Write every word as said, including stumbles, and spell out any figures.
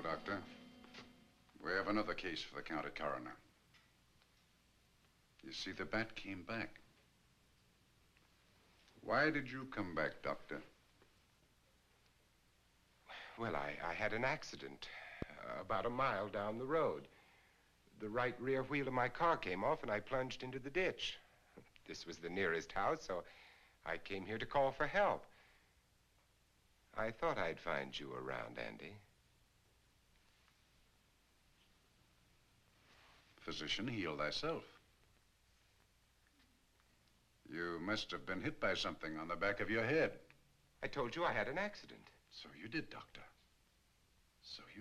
Doctor. We have another case for the county coroner. You see, the bat came back. Why did you come back, Doctor? Well, I, I had an accident uh, about a mile down the road. The right rear wheel of my car came off and I plunged into the ditch. This was the nearest house, so I came here to call for help. I thought I'd find you around, Andy. Physician, heal thyself. You must have been hit by something on the back of your head. I told you I had an accident. So you did, Doctor. So you